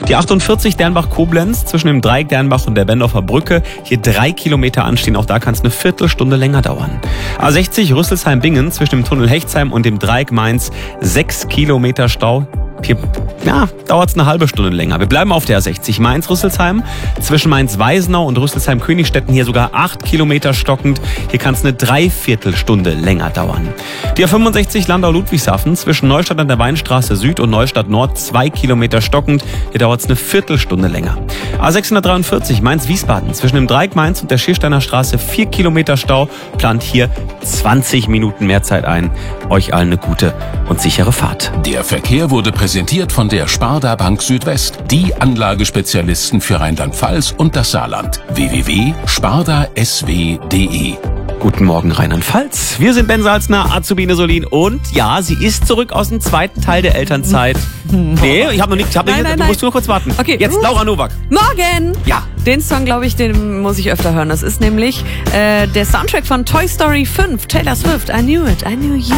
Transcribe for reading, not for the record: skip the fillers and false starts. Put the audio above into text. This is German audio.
Die 48 Dernbach-Koblenz zwischen dem Dreieck Dernbach und der Bendorfer Brücke. Hier 3 Kilometer anstehen, auch da kann es eine Viertelstunde länger dauern. A60 Rüsselsheim-Bingen zwischen dem Tunnel Hechtsheim und dem Dreieck Mainz. 6 Kilometer Stau. Hier dauert es eine halbe Stunde länger. Wir bleiben auf der A60 Mainz-Rüsselsheim. Zwischen Mainz-Weisenau und Rüsselsheim-Königstetten hier sogar 8 Kilometer stockend. Hier kann es eine Dreiviertelstunde länger dauern. Die A65 Landau-Ludwigshafen zwischen Neustadt an der Weinstraße Süd und Neustadt Nord 2 Kilometer stockend. Hier dauert es eine Viertelstunde länger. A643 Mainz-Wiesbaden zwischen dem Dreieck Mainz und der Schiersteiner Straße 4 Kilometer Stau. Plant hier 20 Minuten mehr Zeit ein. Euch allen eine gute und sichere Fahrt. Der Verkehr wurde präsentiert von der Sparda Bank Südwest, die Anlagespezialisten für Rheinland-Pfalz und das Saarland. www.spardasw.de. Guten Morgen Rheinland-Pfalz. Wir sind Ben Salzner, Azubine Solin und ja, sie ist zurück aus dem zweiten Teil der Elternzeit. Nee, ich habe noch nicht. Du musst nur kurz warten. Okay. Jetzt Laura Nowak. Morgen! Ja. Den Song, glaube ich, den muss ich öfter hören. Das ist nämlich der Soundtrack von Toy Story 5, Taylor Swift. I knew it, I knew you.